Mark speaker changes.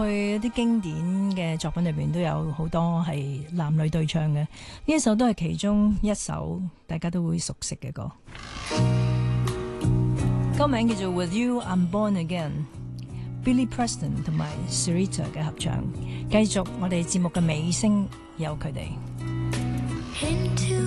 Speaker 1: 過去啲經典嘅作品裏邊都有好多係男女對唱嘅，呢一首都係其中一首大家都會熟悉嘅歌。歌名叫做 With You I'm Born Again，Billy Preston 同埋 Sarita 嘅合唱。繼續我哋節目嘅尾聲有佢哋。